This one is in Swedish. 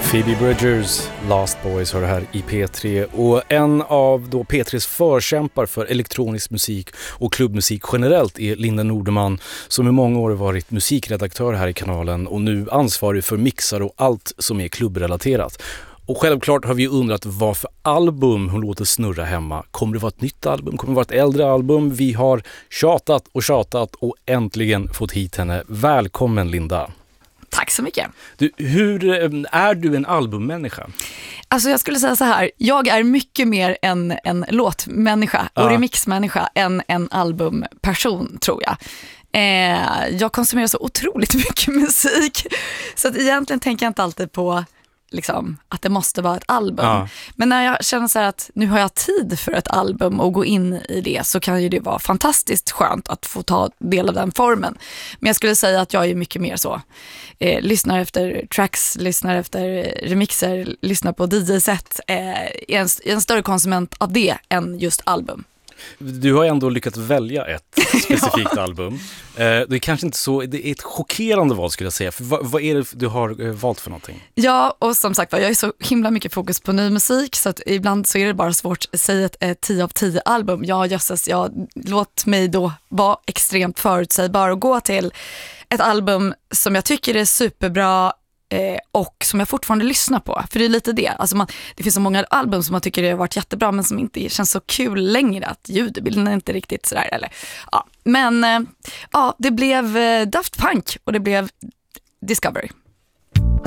Phoebe Bridgers, Last Boys har det här i P3, och en av då P3s förkämpar för elektronisk musik och klubbmusik generellt är Linda Nordeman, som i många år varit musikredaktör här i kanalen och nu ansvarig för mixar och allt som är klubbrelaterat. Och självklart har vi undrat vad för album hon låter snurra hemma. Kommer det vara ett nytt album? Kommer det vara ett äldre album? Vi har tjatat och äntligen fått hit henne. Välkommen, Linda. Tack så mycket. Hur är du en albummänniska? Alltså jag skulle säga så här, jag är mycket mer en låtmänniska och remixmänniska än en albumperson, tror jag. Jag konsumerar så otroligt mycket musik, så att egentligen tänker jag inte alltid på liksom, att det måste vara ett album. Men när jag känner så här att nu har jag tid för ett album och gå in i det, så kan ju det vara fantastiskt skönt att få ta del av den formen. Men jag skulle säga att jag är mycket mer så. Lyssnar efter tracks, lyssnar efter remixer, lyssnar på DJ-set. Är en större konsument av det än just album. Du har ändå lyckats välja ett specifikt album. Det är kanske inte så, det är ett chockerande val skulle jag säga. För vad är det du har valt för någonting? Ja, och som sagt, jag är så himla mycket fokus på ny musik, så att ibland så är det bara svårt att säga ett 10 av 10 album. Ja, jösses, låt mig då vara extremt förutsägbar och gå till ett album som jag tycker är superbra och som jag fortfarande lyssnar på. För det är lite det. Alltså det finns så många album som man tycker har varit jättebra, men som inte känns så kul längre. Att ljudbilden är inte riktigt sådär. Eller, ja. Men det blev Daft Punk och det blev Discovery.